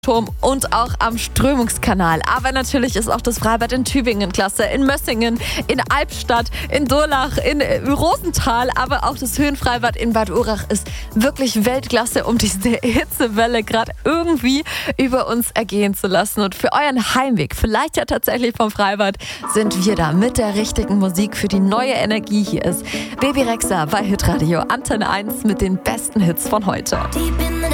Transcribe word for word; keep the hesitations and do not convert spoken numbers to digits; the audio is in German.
Turm und auch am Strömungskanal. Aber natürlich ist auch das Freibad in Tübingen klasse, in Mössingen, in Albstadt, in Durlach, in Rosenthal, aber auch das Höhenfreibad in Bad Urach ist wirklich Weltklasse, um diese Hitzewelle gerade irgendwie über uns ergehen zu lassen. Und für euren Heimweg, vielleicht ja tatsächlich vom Freibad, sind wir da mit der richtigen Musik für die neue Energie. Hier ist Baby Rexha bei Hitradio Antenne eins mit den besten Hits von heute.